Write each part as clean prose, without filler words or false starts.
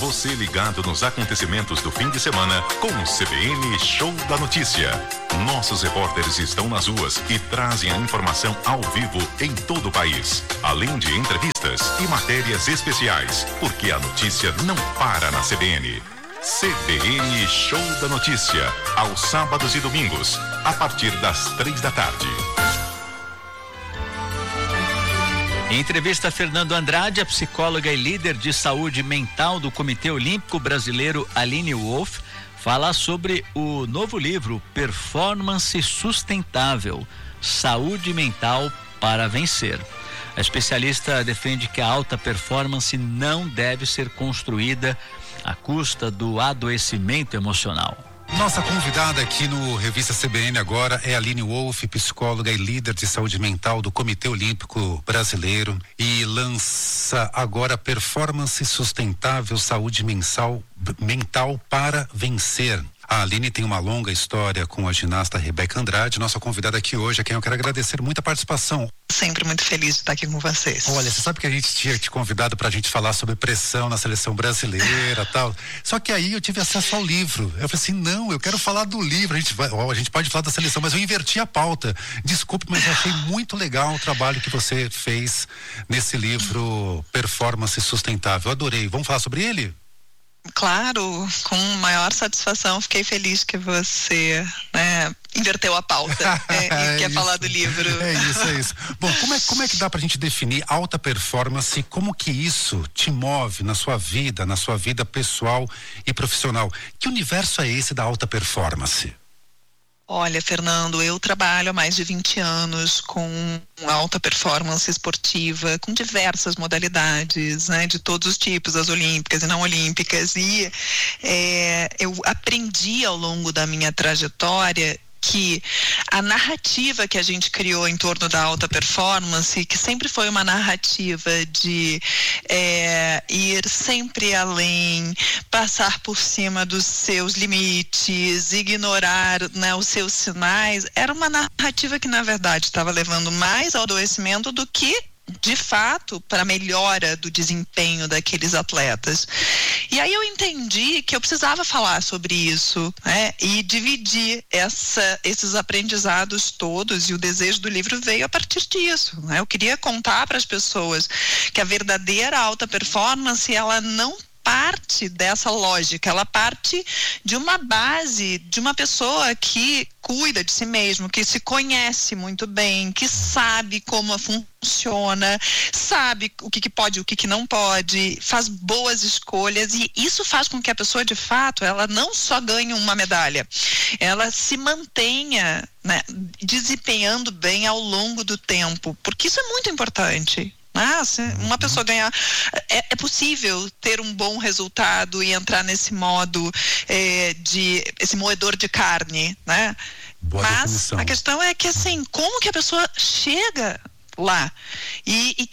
Você ligado nos acontecimentos do fim de semana com o CBN Show da Notícia. Nossos repórteres estão nas ruas e trazem a informação ao vivo em todo o país, além de entrevistas e matérias especiais, porque a notícia não para na CBN. CBN Show da Notícia, aos sábados e domingos, a partir das 15h. Em entrevista a Fernando Andrade, a psicóloga e líder de saúde mental do Comitê Olímpico Brasileiro, Aline Wolff, fala sobre o novo livro Performance Sustentável, Saúde Mental para Vencer. A especialista defende que a alta performance não deve ser construída à custa do adoecimento emocional. Nossa convidada aqui no Revista CBN agora é a Aline Wolff, psicóloga e líder de saúde mental do Comitê Olímpico Brasileiro, e lança agora Performance Sustentável, Saúde Mental para Vencer. A Aline tem uma longa história com a ginasta Rebeca Andrade, nossa convidada aqui hoje, a quem eu quero agradecer muito a participação. Sempre muito feliz de estar aqui com vocês. Olha, você sabe que a gente tinha te convidado pra gente falar sobre pressão na seleção brasileira e tal. Só que aí eu tive acesso ao livro. Eu falei assim, não, eu quero falar do livro. A gente pode falar da seleção, mas eu inverti a pauta. Desculpe, mas eu achei muito legal o trabalho que você fez nesse livro Performance Sustentável. Eu adorei. Vamos falar sobre ele? Claro, com maior satisfação. Fiquei feliz que você inverteu a pauta e quer falar do livro. É isso. Bom, como é que dá pra gente definir alta performance? Como que isso te move na sua vida pessoal e profissional? Que universo é esse da alta performance? Olha, Fernando, eu trabalho há mais de 20 anos com alta performance esportiva, com diversas modalidades, de todos os tipos, as olímpicas e não olímpicas, e eu aprendi ao longo da minha trajetória que a narrativa que a gente criou em torno da alta performance, que sempre foi uma narrativa de ir sempre além, passar por cima dos seus limites, ignorar os seus sinais, era uma narrativa que na verdade estava levando mais ao adoecimento do que de fato para a melhora do desempenho daqueles atletas. E aí eu entendi que eu precisava falar sobre isso, e dividir esses aprendizados todos, e o desejo do livro veio a partir disso. Eu queria contar para as pessoas que a verdadeira alta performance, ela não parte dessa lógica, ela parte de uma base, de uma pessoa que cuida de si mesmo, que se conhece muito bem, que sabe como funciona, sabe o que pode e o que não pode, faz boas escolhas, e isso faz com que a pessoa, de fato, ela não só ganhe uma medalha, ela se mantenha desempenhando bem ao longo do tempo, porque isso é muito importante. Se uma pessoa ganhar, é possível ter um bom resultado e entrar nesse modo esse moedor de carne, Boa mas definição. A questão é que como que a pessoa chega lá e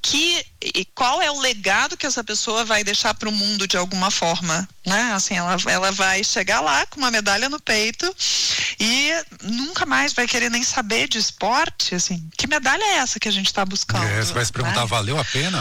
qual é o legado que essa pessoa vai deixar para o mundo de alguma forma, ela vai chegar lá com uma medalha no peito e nunca mais vai querer nem saber de esporte, que medalha é essa que a gente está buscando? Você vai se perguntar, valeu a pena?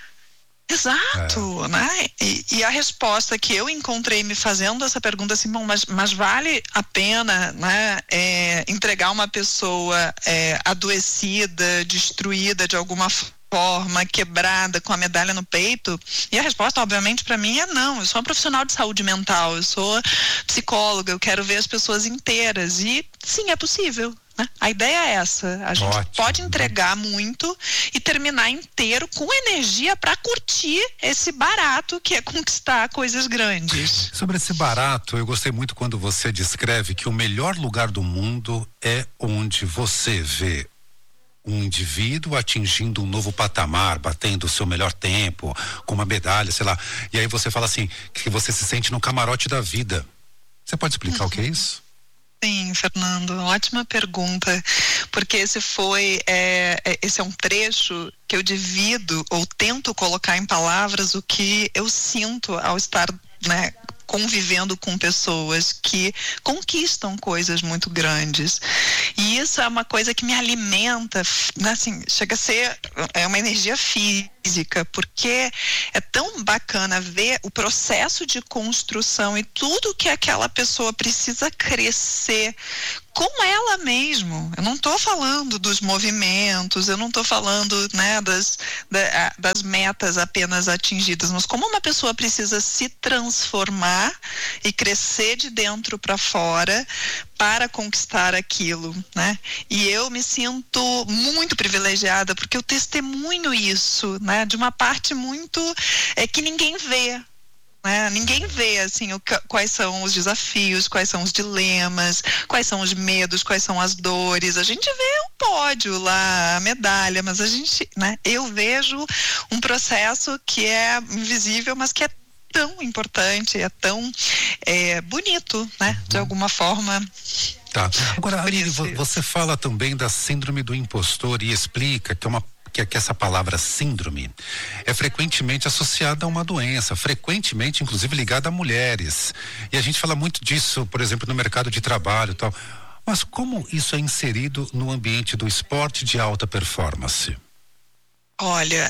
Exato, E a resposta que eu encontrei me fazendo essa pergunta mas vale a pena, entregar uma pessoa adoecida, destruída de alguma forma, quebrada, com a medalha no peito? E a resposta, obviamente, para mim é não. Eu sou uma profissional de saúde mental, eu sou psicóloga, eu quero ver as pessoas inteiras, e sim, é possível. A ideia é essa, a gente pode entregar muito e terminar inteiro com energia para curtir esse barato que é conquistar coisas grandes. Sobre esse barato, eu gostei muito quando você descreve que o melhor lugar do mundo é onde você vê um indivíduo atingindo um novo patamar, batendo o seu melhor tempo, com uma medalha, sei lá, e aí você fala assim, que você se sente no camarote da vida. Você pode explicar o que é isso? Sim, Fernando, ótima pergunta, porque esse é um trecho que eu divido ou tento colocar em palavras o que eu sinto ao estar, convivendo com pessoas que conquistam coisas muito grandes. E isso é uma coisa que me alimenta, chega a ser uma energia física. física, porque é tão bacana ver o processo de construção e tudo que aquela pessoa precisa crescer com ela mesmo. Eu não estou falando dos movimentos, eu não estou falando, né, das metas apenas atingidas, mas como uma pessoa precisa se transformar e crescer de dentro para fora para conquistar aquilo, né? E eu me sinto muito privilegiada porque eu testemunho isso, né, de uma parte muito que ninguém vê. Ninguém vê assim quais são os desafios, quais são os dilemas, quais são os medos, quais são as dores. A gente vê o pódio lá, a medalha, mas a gente, né? Eu vejo um processo que é invisível, mas que é tão importante, é tão bonito, né? De alguma forma. Tá. Agora, Aline, você fala também da síndrome do impostor e explica que essa palavra síndrome é frequentemente associada a uma doença, frequentemente inclusive ligada a mulheres. E a gente fala muito disso, por exemplo, no mercado de trabalho e tal. Mas como isso é inserido no ambiente do esporte de alta performance? Olha,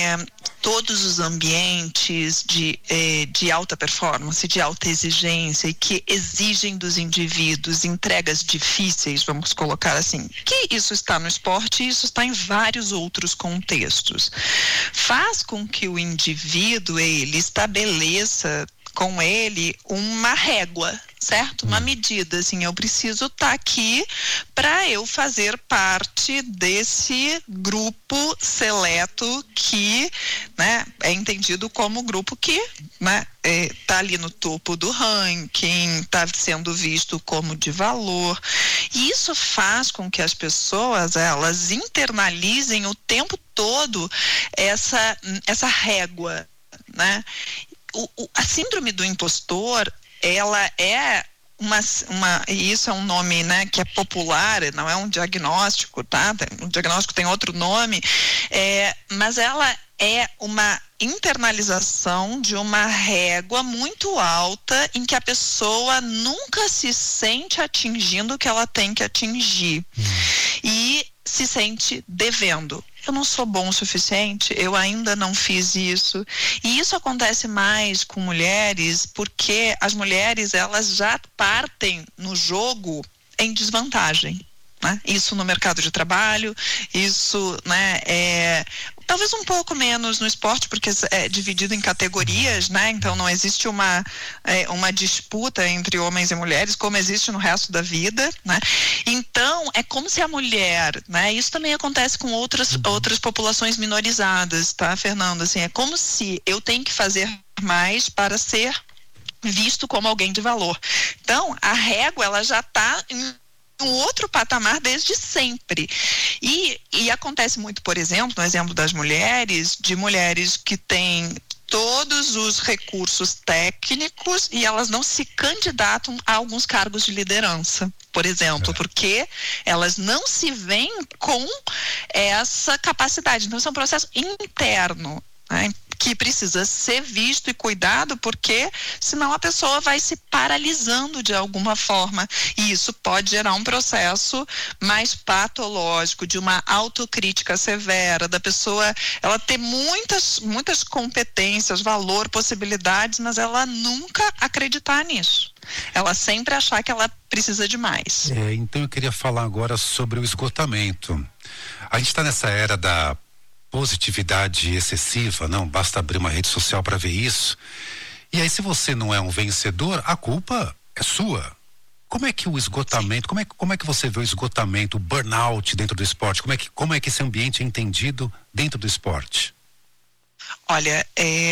todos os ambientes de alta performance, de alta exigência e que exigem dos indivíduos entregas difíceis, vamos colocar assim, que isso está no esporte e isso está em vários outros contextos, faz com que o indivíduo, ele estabeleça com ele uma régua, certo? Uma medida, assim, eu preciso estar aqui para eu fazer parte desse grupo seleto que, né, é entendido como grupo que, né, tá ali no topo do ranking, está sendo visto como de valor. E isso faz com que as pessoas, elas internalizem o tempo todo essa régua, né? A síndrome do impostor, ela é e isso é um nome, né, que é popular, não é um diagnóstico, tá? O diagnóstico tem outro nome, mas ela é uma internalização de uma régua muito alta em que a pessoa nunca se sente atingindo o que ela tem que atingir e se sente devendo. Eu não sou bom o suficiente, eu ainda não fiz isso. E isso acontece mais com mulheres porque as mulheres, elas já partem no jogo em desvantagem, né? Isso no mercado de trabalho, isso, né, talvez um pouco menos no esporte, porque é dividido em categorias, né? Então não existe uma disputa entre homens e mulheres, como existe no resto da vida, né? Então, é como se a mulher, né? Isso também acontece com outras populações minorizadas, tá, Fernando? Assim, é como se eu tenho que fazer mais para ser visto como alguém de valor. Então, a régua, ela já está em um outro patamar desde sempre. E acontece muito, por exemplo, no exemplo das mulheres, de mulheres que têm todos os recursos técnicos e elas não se candidatam a alguns cargos de liderança, por exemplo, porque elas não se veem com essa capacidade. Então, isso é um processo interno, né, que precisa ser visto e cuidado, porque senão a pessoa vai se paralisando de alguma forma, e isso pode gerar um processo mais patológico, de uma autocrítica severa, da pessoa, ela ter muitas competências, valor, possibilidades, mas ela nunca acreditar nisso. Ela sempre achar que ela precisa de mais. Então eu queria falar agora sobre o esgotamento. A gente está nessa era da positividade excessiva, não basta abrir uma rede social para ver isso. E aí, se você não é um vencedor, a culpa é sua. Como é que o esgotamento, como é que você vê o esgotamento, o burnout dentro do esporte? Como é que esse ambiente é entendido dentro do esporte? Olha,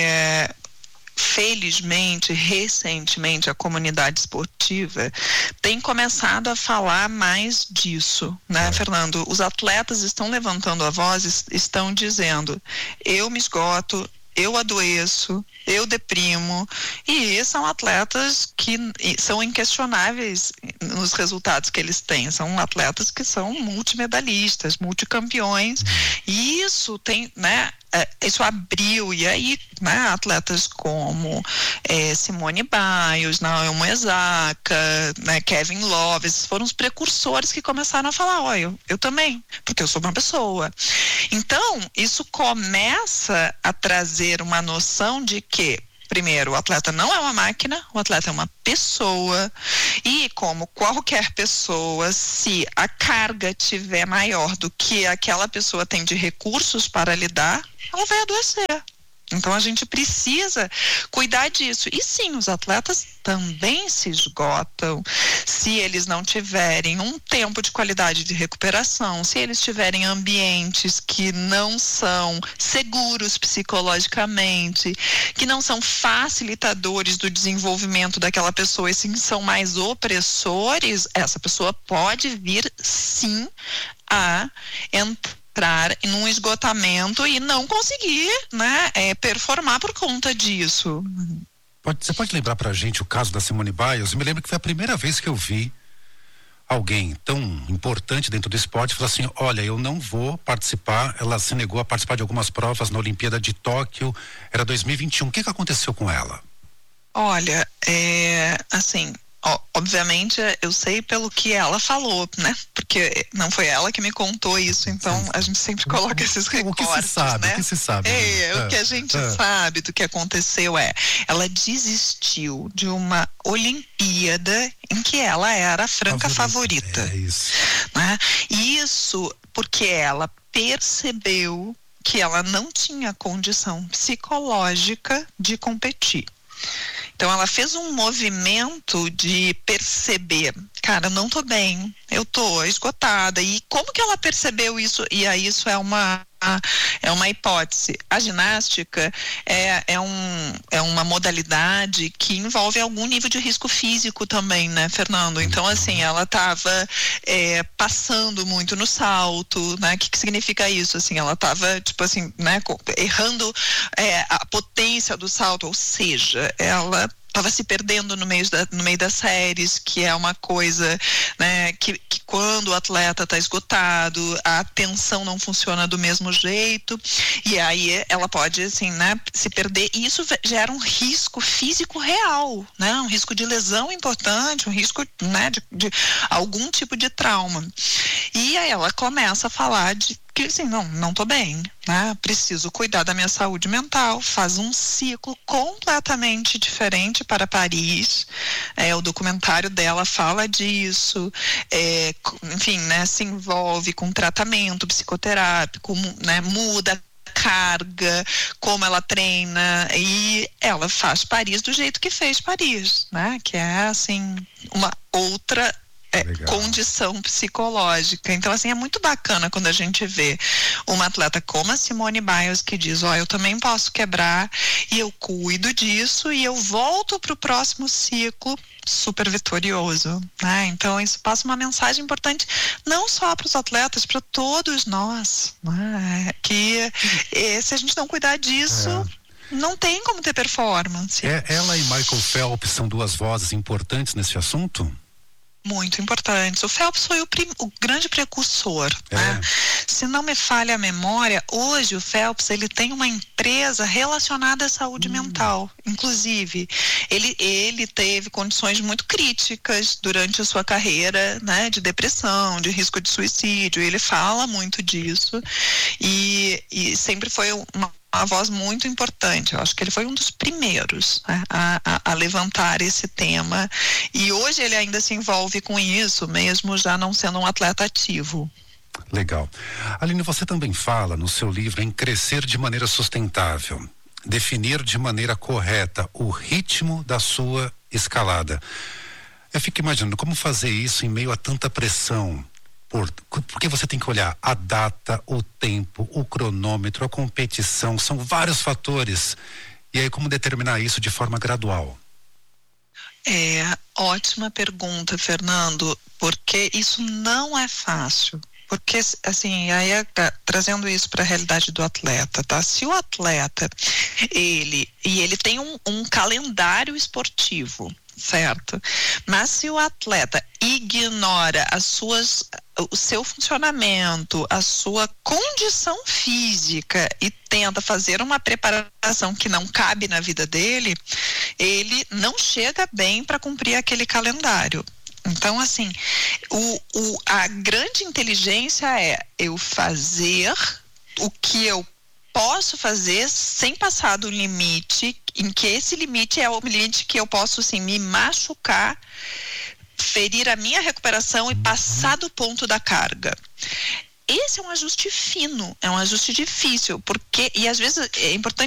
felizmente, recentemente, a comunidade esportiva tem começado a falar mais disso, né, Fernando? Os atletas estão levantando a voz, estão dizendo: eu me esgoto, eu adoeço, eu deprimo, e são atletas que são inquestionáveis nos resultados que eles têm, são atletas que são multimedalistas, multicampeões, e isso tem, né, isso abriu, e aí, né, atletas como Simone Biles, Naomi Osaka, né, Kevin Love, esses foram os precursores que começaram a falar, eu também, porque eu sou uma pessoa. Então, isso começa a trazer uma noção de que, primeiro, o atleta não é uma máquina, o atleta é uma pessoa, e como qualquer pessoa, se a carga tiver maior do que aquela pessoa tem de recursos para lidar, ela vai adoecer. Então a gente precisa cuidar disso. E sim, os atletas também se esgotam se eles não tiverem um tempo de qualidade de recuperação, se eles tiverem ambientes que não são seguros psicologicamente, que não são facilitadores do desenvolvimento daquela pessoa e sim são mais opressores, essa pessoa pode vir sim a entrar num esgotamento e não conseguir, né, performar por conta disso. Você pode lembrar pra gente o caso da Simone Biles? Eu me lembro que foi a primeira vez que eu vi alguém tão importante dentro do esporte falar assim, olha, eu não vou participar. Ela se negou a participar de algumas provas na Olimpíada de Tóquio, era 2021. O que aconteceu com ela? Olha, assim, obviamente eu sei pelo que ela falou, né? Porque não foi ela que me contou isso, então a gente sempre coloca esses recortes, o que se sabe, né? O que se sabe? O que a gente sabe do que aconteceu ela desistiu de uma Olimpíada em que ela era a franca favorita. É isso. Né? Isso porque ela percebeu que ela não tinha condição psicológica de competir. Então ela fez um movimento de perceber, cara, não tô bem, eu tô esgotada. E como que ela percebeu isso? E aí isso é uma hipótese. A ginástica é uma modalidade que envolve algum nível de risco físico também, né, Fernando? Então, assim, ela estava passando muito no salto, né? O que significa isso? Assim, ela estava, tipo assim, né, errando a potência do salto, ou seja, ela estava se perdendo no meio das séries, que é uma coisa, né, que quando o atleta está esgotado, a atenção não funciona do mesmo jeito, e aí ela pode, assim, né, se perder, e isso gera um risco físico real, né, um risco de lesão importante, um risco, né, de algum tipo de trauma. E aí ela começa a falar de que assim, não tô bem, né? Preciso cuidar da minha saúde mental, faz um ciclo completamente diferente para Paris, o documentário dela fala disso, enfim, né, se envolve com tratamento psicoterápico, né, muda carga, como ela treina, e ela faz Paris do jeito que fez Paris, né? Que é, assim, uma outra condição psicológica. Então, assim, é muito bacana quando a gente vê uma atleta como a Simone Biles que diz, eu também posso quebrar e eu cuido disso e eu volto para o próximo ciclo super vitorioso, né? Então isso passa uma mensagem importante não só para os atletas, para todos nós, né? Que se a gente não cuidar disso, não tem como ter performance. Ela e Michael Phelps são duas vozes importantes nesse assunto? Muito importantes. O Phelps foi o grande precursor, né? Se não me falha a memória, hoje o Phelps, ele tem uma empresa relacionada à saúde mental. Inclusive, ele teve condições muito críticas durante a sua carreira, né? De depressão, de risco de suicídio. Ele fala muito disso e sempre foi uma voz muito importante. Eu acho que ele foi um dos primeiros, né, a levantar esse tema, e hoje ele ainda se envolve com isso, mesmo já não sendo um atleta ativo. Legal. Aline, você também fala no seu livro em crescer de maneira sustentável, definir de maneira correta o ritmo da sua escalada. Eu fico imaginando como fazer isso em meio a tanta pressão, porque você tem que olhar a data, o tempo, o cronômetro, a competição, são vários fatores. E aí como determinar isso de forma gradual? Ótima pergunta, Fernando, porque isso não é fácil. Porque, assim, aí trazendo isso para a realidade do atleta, tá? Se o atleta, ele tem um calendário esportivo, certo? Mas se o atleta ignora o seu funcionamento, a sua condição física e tenta fazer uma preparação que não cabe na vida dele, ele não chega bem para cumprir aquele calendário. Então, assim, a grande inteligência é eu fazer o que eu posso fazer sem passar do limite, em que esse limite é o limite que eu posso, assim, me machucar, ferir a minha recuperação e passar do ponto da carga. Esse é um ajuste fino, é um ajuste difícil, porque, e às vezes é importante